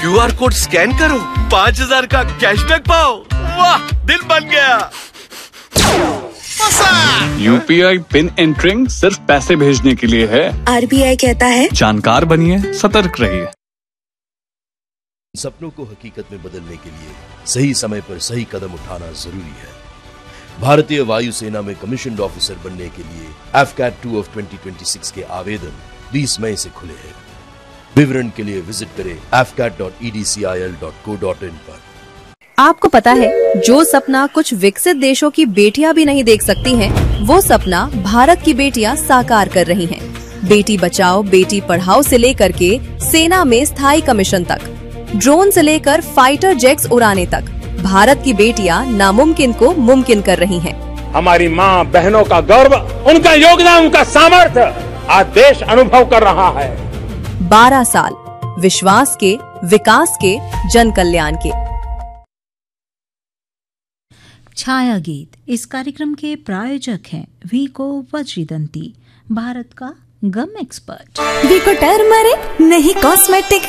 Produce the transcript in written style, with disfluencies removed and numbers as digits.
QR code scan करो, 5,000 का cashback पाओ। वाह, दिल बन गया। UPI पिन एंटरिंग सिर्फ पैसे भेजने के लिए है। RBI कहता है जानकार बनिए, सतर्क रहिए। सपनों को हकीकत में बदलने के लिए सही समय पर सही कदम उठाना जरूरी है। भारतीय वायुसेना में कमीशन्ड ऑफिसर बनने के लिए AFCAT 2 of 2026 के आवेदन 20 मई से खुले हैं। विवरण के लिए विजिट करें afcat.edcil.co.in पर। आपको पता है, जो सपना कुछ विकसित देशों की बेटियां भी नहीं देख सकती हैं, वो सपना भारत की बेटियां साकार कर रही हैं। बेटी बचाओ बेटी पढ़ाओ से लेकर के सेना में स्थायी कमीशन तक, ड्रोन से लेकर फाइटर जेट्स उड़ाने तक, भारत की बेटियां नामुमकिन को मुमकिन कर रही हैं। हमारी माँ बहनों का गौरव, उनका योगदान, उनका सामर्थ्य आज देश अनुभव कर रहा है। 12 साल विश्वास के, विकास के, जन कल्याण के। छाया गीत इस कार्यक्रम के प्रायोजक हैं वीको वज्रदंती, भारत का गम एक्सपर्ट। वीको टर्मरिक नहीं कॉस्मेटिक